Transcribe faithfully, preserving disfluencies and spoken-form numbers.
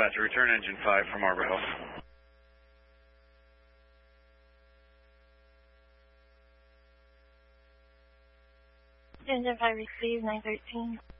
Dispatcher, return engine five from Arbor Hill. Engine five received, nine thirteen.